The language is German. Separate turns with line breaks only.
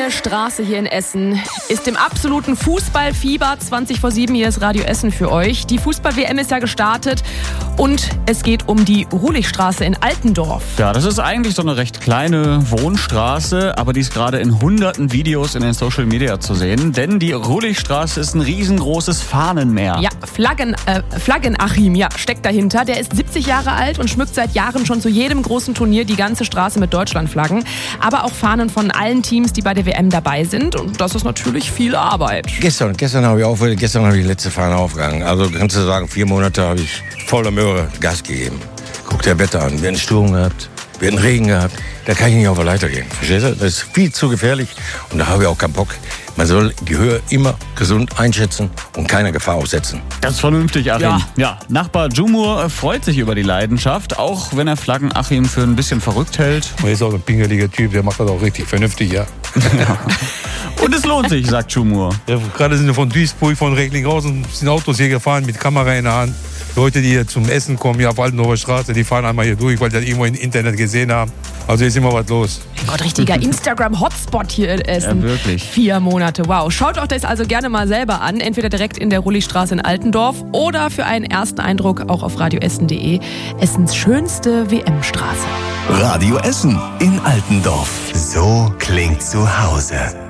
Eine Straße hier in Essen ist im absoluten Fußballfieber. 7:20 hier ist Radio Essen für euch. Die Fußball-WM ist ja gestartet und es geht um die Ruhligstraße in Altendorf.
Ja, das ist eigentlich so eine recht kleine Wohnstraße, aber die ist gerade in hunderten Videos in den Social Media zu sehen, denn die Ruhligstraße ist ein riesengroßes Fahnenmeer.
Ja, Flaggenachim, steckt dahinter. Der ist 70 Jahre alt und schmückt seit Jahren schon zu jedem großen Turnier die ganze Straße mit Deutschlandflaggen, aber auch Fahnen von allen Teams, die bei der WM dabei sind, und das ist natürlich viel Arbeit.
Gestern habe ich die letzte Fahne aufgehangen. Also kannst du sagen, 4 Monate habe ich voller Möhre Gas gegeben. Guck dir Wetter an, wir haben Sturm gehabt, wir haben Regen gehabt. Da kann ich nicht auf der Leiter gehen, verstehst du? Das ist viel zu gefährlich und da habe ich auch keinen Bock. Man soll die Höhe immer gesund einschätzen und keiner Gefahr aussetzen.
Das ist vernünftig, Achim. Ja, Nachbar Jumur freut sich über die Leidenschaft, auch wenn er Flaggen-Achim für ein bisschen verrückt hält.
Er ist auch ein pingeliger Typ, der macht das auch richtig vernünftig, ja.
Und es lohnt sich, sagt Jumur.
Ja, gerade sind wir von Duisburg, von Recklinghausen, sind Autos hier gefahren mit Kamera in der Hand. Leute, die hier zum Essen kommen, hier auf Altendorfer Straße, die fahren einmal hier durch, weil die das irgendwo im Internet gesehen haben. Also ist immer was los.
Gott, richtiger Instagram-Hotspot hier in Essen.
Ja, wirklich.
4 Monate, wow. Schaut euch das also gerne mal selber an, entweder direkt in der Ruhligstraße in Altendorf oder für einen ersten Eindruck auch auf radioessen.de. Essens schönste WM-Straße.
Radio Essen in Altendorf. So klingt zu Hause.